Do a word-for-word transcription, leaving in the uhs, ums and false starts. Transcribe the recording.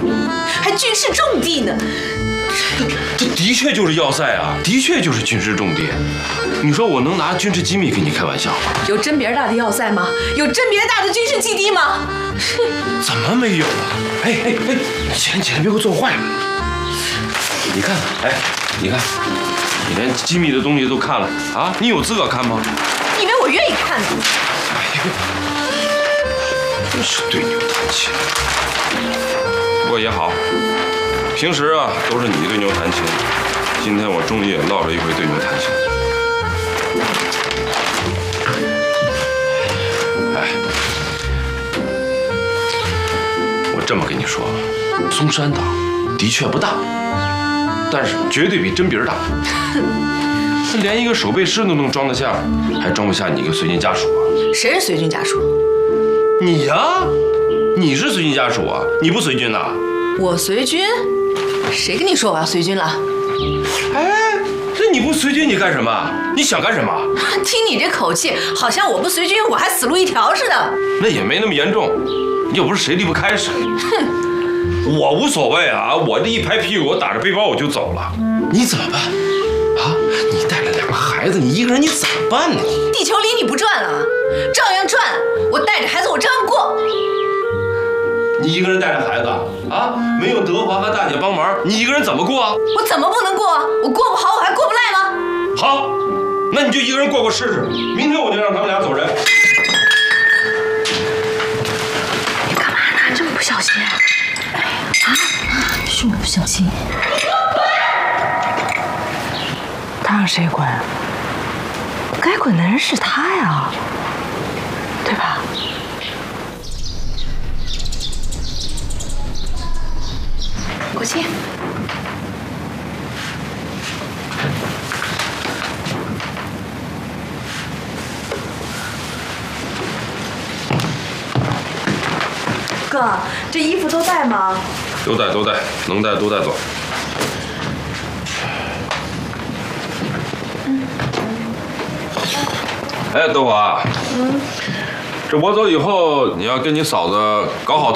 还军事重地呢。 这的确就是要塞啊，的确就是军事重地。你说我能拿军事机密跟你开玩笑吗？ 有真别大的要塞吗？有真别大的军事基地吗？ 怎么没有啊？哎哎哎，起来起来，别给我做坏了。你看，哎，你看，你连机密的东西都看了啊？你有资格看吗？ 你以为我愿意看呢？ 哎呀，真是对牛弹琴。不过也好，平时啊都是你对牛弹琴，今天我终于也落了一回对牛弹琴。哎，我这么跟你说，松山岛的确不大，但是绝对比真鼻儿大。连一个守备师都能装得下，还装不下你一个随军家属啊？ 谁是随军家属？ 你呀、啊，你是随军家属啊？你不随军呐？ 我随军？谁跟你说我要随军了？ 哎，这你不随军你干什么？你想干什么？ 听你这口气，好像我不随军我还死路一条似的。 那也没那么严重，又不是谁离不开谁。哼，我无所谓啊，我这一拍屁股，我打着背包我就走了。你怎么办？啊，你带了两个孩子，你一个人你怎么办呢？ 地球离你不转了，照样转。我带着孩子，我照样过。 你一个人带着孩子啊，没有德华和大姐帮忙，你一个人怎么过啊？ 我怎么不能过？我过不好，我还过不来吗？ 好，那你就一个人过过试试。明天我就让他们俩走人。 你干嘛呢？这么不小心？哎呀啊！是我不小心。 他让谁滚？该滚的人是他呀，对吧？ 国庆，哥，这衣服都带吗？ 都带都带，能带都带走。哎，德华，嗯，这我走以后，你要跟你嫂子搞好